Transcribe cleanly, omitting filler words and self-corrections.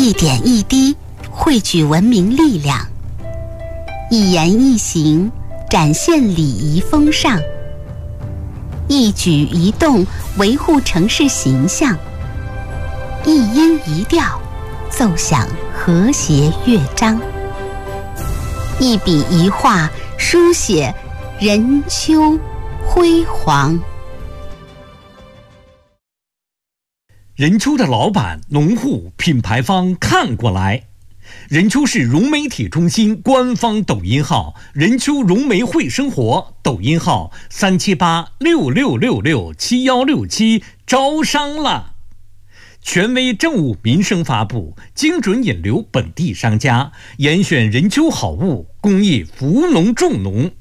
一点一滴汇聚文明力量，一言一行展现礼仪风尚，一举一动维护城市形象，一音一调奏响和谐乐章，一笔一画书写任丘辉煌。 任丘的老板、农户、品牌方看过来。任丘市融媒体中心官方抖音号任丘融媒会生活，抖音号37866667167招商了。权威政务民生发布，精准引流本地商家，严选任丘好物，公益扶农种农。